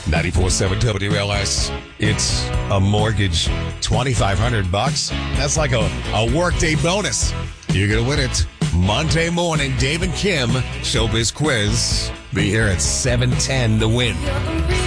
94.7 WLS. It's a mortgage. $2,500. That's like a workday bonus. You're going to win it. Monday morning, Dave and Kim, Showbiz Quiz. Be here at 7:10 to win.